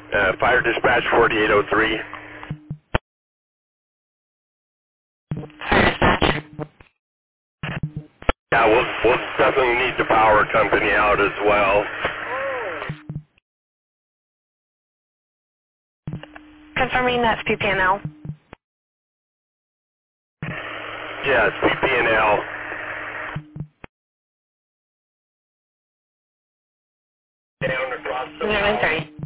Fire dispatch 4803. Yeah, we'll definitely need the power company out as well. Confirming that's PP&L. Yeah, it's PP&L. 093.